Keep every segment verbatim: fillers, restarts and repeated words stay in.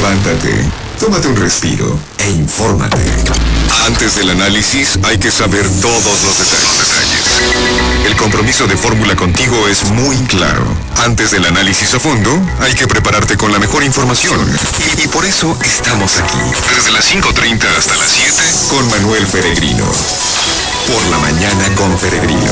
Levántate, tómate un respiro e infórmate. Antes del análisis hay que saber todos los detalles. El compromiso de Fórmula contigo es muy claro. Antes del análisis a fondo, hay que prepararte con la mejor información. Y, y por eso estamos aquí. Desde las cinco treinta hasta las siete, con Manuel Peregrino. Por la mañana con Peregrino.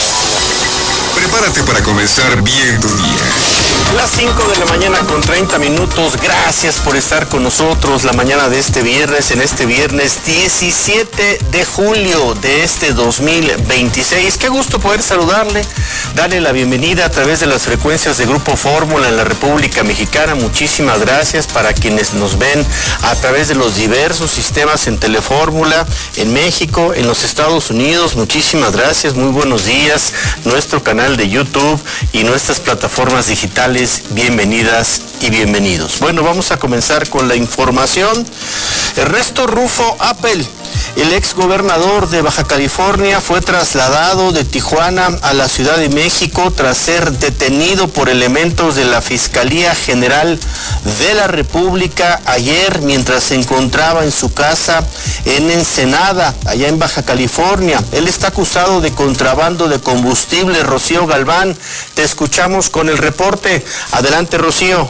Prepárate para comenzar bien tu día. Las cinco de la mañana con treinta minutos. Gracias por estar con nosotros la mañana de este viernes, en este viernes diecisiete de julio de este dos mil veintiséis. Qué gusto poder saludarle, darle la bienvenida a través de las frecuencias de Grupo Fórmula en la República Mexicana. Muchísimas gracias para quienes nos ven a través de los diversos sistemas en Telefórmula, en México, en los Estados Unidos. Muchísimas gracias, muy buenos días. Nuestro canal de YouTube y nuestras plataformas digitales, bienvenidas y bienvenidos. Bueno, vamos a comenzar con la información. Ernesto Rufo Appel, el ex gobernador de Baja California, fue trasladado de Tijuana a la Ciudad de México tras ser detenido por elementos de la Fiscalía General de la República ayer mientras se encontraba en su casa en Ensenada, allá en Baja California. Él está acusado de contrabando de combustible. Rocío Galván, te escuchamos con el reporte. Adelante, Rocío.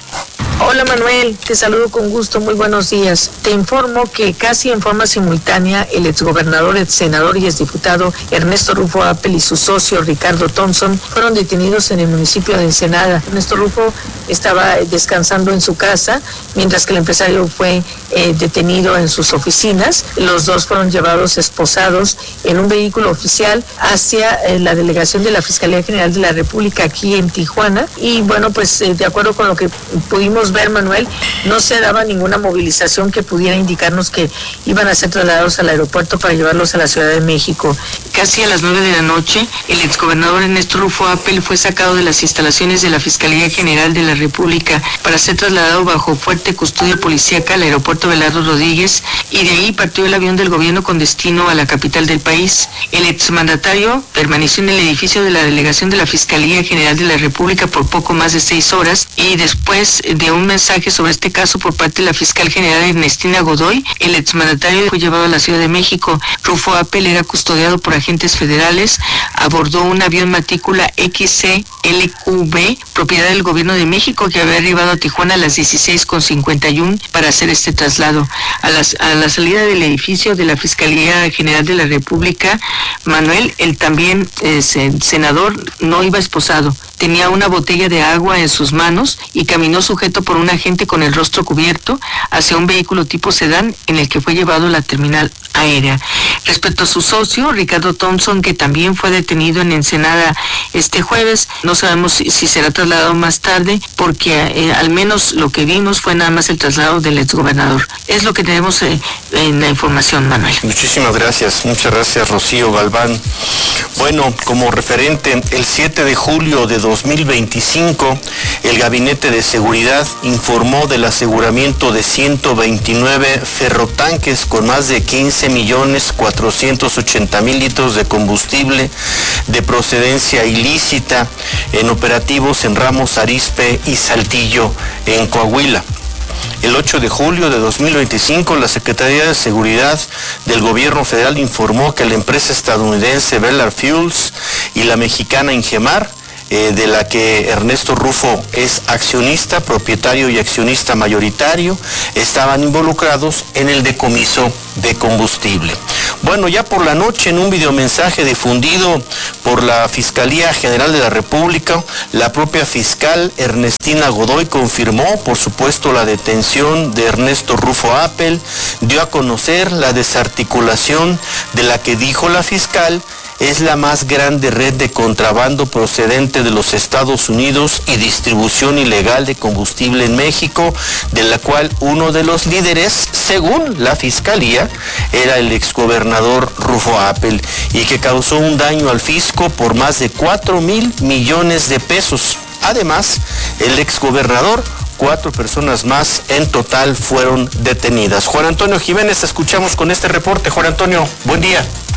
Hola Manuel, te saludo con gusto, muy buenos días. Te informo que casi en forma simultánea el exgobernador, ex senador y exdiputado Ernesto Rufo Appel y su socio Ricardo Thompson fueron detenidos en el municipio de Ensenada. Ernesto Rufo estaba descansando en su casa, mientras que el empresario fue eh, detenido en sus oficinas. Los dos fueron llevados esposados en un vehículo oficial hacia eh, la delegación de la Fiscalía General de la República aquí en Tijuana. Y bueno, pues eh, de acuerdo con lo que pudimos ver, Manuel, no se daba ninguna movilización que pudiera indicarnos que iban a ser trasladados al aeropuerto para llevarlos a la Ciudad de México. Casi a las nueve de la noche, el exgobernador Ernesto Rufo Appel fue sacado de las instalaciones de la Fiscalía General de la República para ser trasladado bajo fuerte custodia policíaca al aeropuerto Belardo Rodríguez, y de ahí partió el avión del gobierno con destino a la capital del país. El exmandatario permaneció en el edificio de la delegación de la Fiscalía General de la República por poco más de seis horas, y después de un mensaje sobre este caso por parte de la fiscal general Ernestina Godoy, el exmandatario fue llevado a la Ciudad de México. Rufo Appel era custodiado por agentes federales, abordó un avión matrícula X C L Q B, propiedad del gobierno de México, que había arribado a Tijuana a las dieciséis con cincuenta y uno para hacer este traslado. A, las, a la salida del edificio de la Fiscalía General de la República, Manuel, el también eh, senador, no iba esposado. Tenía una botella de agua en sus manos y caminó sujeto por un agente con el rostro cubierto hacia un vehículo tipo sedán en el que fue llevado a la terminal aérea. Respecto a su socio, Ricardo Thompson, que también fue detenido en Ensenada este jueves, no sabemos si, si será trasladado más tarde, porque eh, al menos lo que vimos fue nada más el traslado del exgobernador. Es lo que tenemos eh, en la información, Manuel. Muchísimas gracias, muchas gracias, Rocío Galván. Bueno, como referente, el siete de julio de dos mil veinticinco, el Gabinete de Seguridad informó del aseguramiento de ciento veintinueve ferrotanques con más de quince millones cuatrocientos ochenta mil litros de combustible de procedencia ilícita en operativos en Ramos Arizpe y Saltillo, en Coahuila. El ocho de julio de dos mil veinticinco, la Secretaría de Seguridad del Gobierno Federal informó que la empresa estadounidense Bellar Fuels y la mexicana Ingemar, Eh, de la que Ernesto Rufo es accionista, propietario y accionista mayoritario, estaban involucrados en el decomiso de combustible. Bueno, ya por la noche, en un videomensaje difundido por la Fiscalía General de la República, la propia fiscal Ernestina Godoy confirmó, por supuesto, la detención de Ernesto Rufo Appel, dio a conocer la desarticulación de la que dijo la fiscal es la más grande red de contrabando procedente de los Estados Unidos y distribución ilegal de combustible en México, de la cual uno de los líderes, según la Fiscalía, era el exgobernador Rufo Appel, y que causó un daño al fisco por más de cuatro mil millones de pesos. Además, el exgobernador, cuatro personas más en total fueron detenidas. Juan Antonio Jiménez, te escuchamos con este reporte. Juan Antonio, buen día.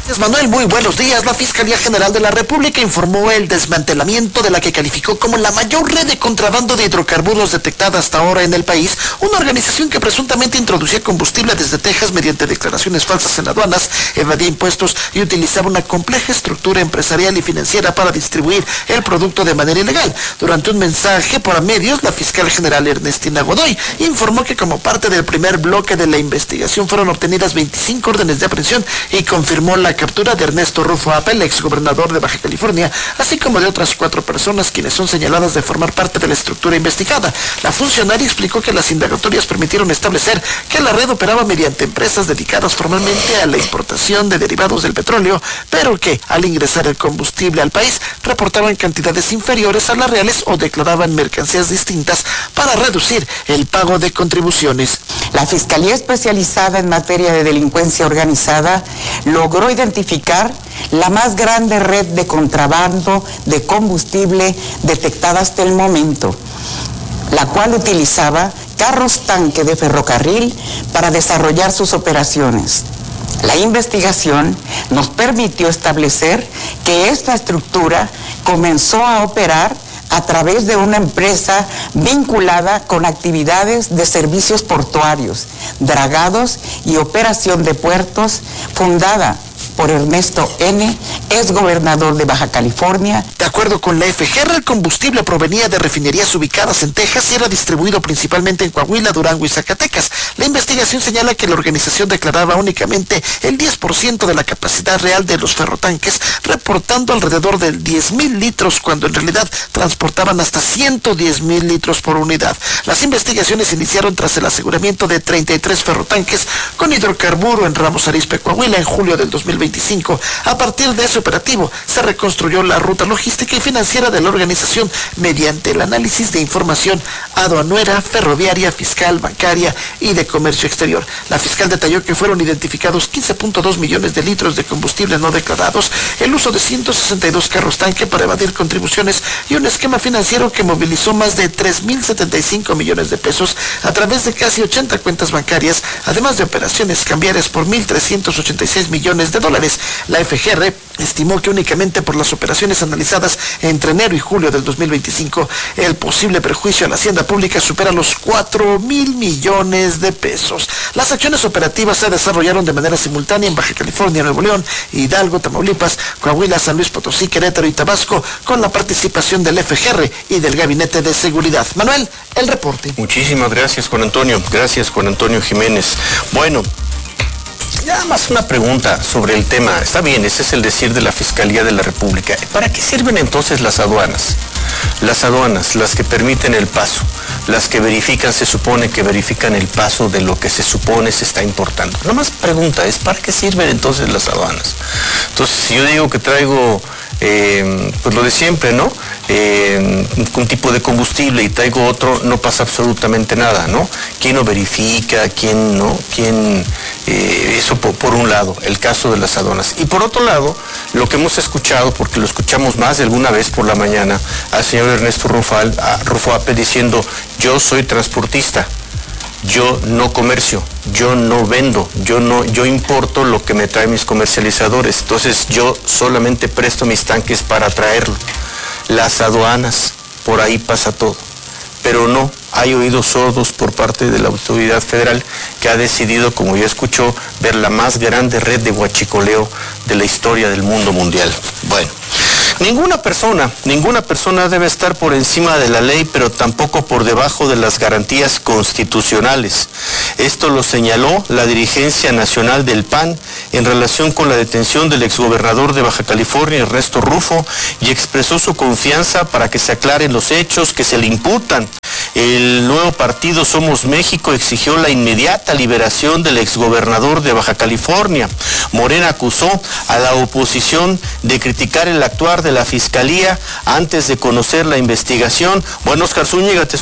Manuel, muy buenos días. La Fiscalía General de la República informó el desmantelamiento de la que calificó como la mayor red de contrabando de hidrocarburos detectada hasta ahora en el país, una organización que presuntamente introducía combustible desde Texas mediante declaraciones falsas en aduanas, evadía impuestos y utilizaba una compleja estructura empresarial y financiera para distribuir el producto de manera ilegal. Durante un mensaje por medios, la fiscal general Ernestina Godoy informó que como parte del primer bloque de la investigación fueron obtenidas veinticinco órdenes de aprehensión y confirmó la captura de Ernesto Rufo Apel, exgobernador de Baja California, así como de otras cuatro personas quienes son señaladas de formar parte de la estructura investigada. La funcionaria explicó que las indagatorias permitieron establecer que la red operaba mediante empresas dedicadas formalmente a la importación de derivados del petróleo, pero que al ingresar el combustible al país reportaban cantidades inferiores a las reales o declaraban mercancías distintas para reducir el pago de contribuciones. La Fiscalía Especializada en Materia de Delincuencia Organizada logró identificar la más grande red de contrabando de combustible detectada hasta el momento, la cual utilizaba carros tanque de ferrocarril para desarrollar sus operaciones. La investigación nos permitió establecer que esta estructura comenzó a operar a través de una empresa vinculada con actividades de servicios portuarios, dragados y operación de puertos, fundada por Ernesto N., exgobernador de Baja California. De acuerdo con la F G R, el combustible provenía de refinerías ubicadas en Texas y era distribuido principalmente en Coahuila, Durango y Zacatecas. La investigación señala que la organización declaraba únicamente el diez por ciento de la capacidad real de los ferrotanques, reportando alrededor de diez mil litros, cuando en realidad transportaban hasta ciento diez mil litros por unidad. Las investigaciones iniciaron tras el aseguramiento de treinta y tres ferrotanques con hidrocarburo en Ramos Arizpe, Coahuila, en julio del dos mil veinticinco. A partir de ese operativo se reconstruyó la ruta logística y financiera de la organización mediante el análisis de información aduanera, ferroviaria, fiscal, bancaria y de comercio exterior. La fiscal detalló que fueron identificados quince punto dos millones de litros de combustible no declarados, el uso de ciento sesenta y dos carros tanque para evadir contribuciones y un esquema financiero que movilizó más de tres mil setenta y cinco millones de pesos a través de casi ochenta cuentas bancarias, además de operaciones cambiarias por mil trescientos ochenta y seis millones de dólares. La F G R estimó que únicamente por las operaciones analizadas entre enero y julio del dos mil veinticinco, el posible perjuicio a la hacienda pública supera los cuatro mil millones de pesos. Las acciones operativas se desarrollaron de manera simultánea en Baja California, Nuevo León, Hidalgo, Tamaulipas, Coahuila, San Luis Potosí, Querétaro y Tabasco, con la participación del F G R y del Gabinete de Seguridad. Manuel, el reporte. Muchísimas gracias, Juan Antonio. Gracias, Juan Antonio Jiménez. Bueno, nada más una pregunta sobre el tema. Está bien, ese es el decir de la Fiscalía de la República. ¿Para qué sirven entonces las aduanas? Las aduanas, las que permiten el paso, las que verifican, se supone que verifican el paso de lo que se supone se está importando. Nada más pregunta es, ¿para qué sirven entonces las aduanas? Entonces, si yo digo que traigo Eh, pues lo de siempre, ¿no? Eh, un tipo de combustible y traigo otro, no pasa absolutamente nada, ¿no? ¿Quién lo verifica? ¿Quién no? ¿Quién? Eh, eso por, por un lado, el caso de las aduanas. Y por otro lado, lo que hemos escuchado, porque lo escuchamos más de alguna vez por la mañana, al señor Ernesto Rufal, a Rufo Apel diciendo, yo soy transportista. Yo no comercio, yo no vendo, yo no, yo importo lo que me traen mis comercializadores. Entonces yo solamente presto mis tanques para traerlo. Las aduanas, por ahí pasa todo. Pero no, hay oídos sordos por parte de la autoridad federal que ha decidido, como ya escuchó, ver la más grande red de huachicoleo de la historia del mundo mundial. Bueno. Ninguna persona, ninguna persona debe estar por encima de la ley, pero tampoco por debajo de las garantías constitucionales. Esto lo señaló la dirigencia nacional del P A N en relación con la detención del exgobernador de Baja California, Ernesto Rufo, y expresó su confianza para que se aclaren los hechos que se le imputan. El nuevo partido Somos México exigió la inmediata liberación del exgobernador de Baja California. Morena acusó a la oposición de criticar el actuar de la Fiscalía antes de conocer la investigación. Bueno, Oscar Zúñiga, te